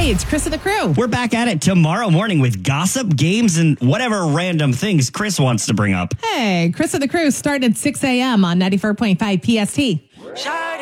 Hey, it's Chris and the crew. We're back at it tomorrow morning with gossip, games, and whatever random things Chris wants to bring up. Hey, Chris and the crew starting at 6 a.m. on 94.5 PST.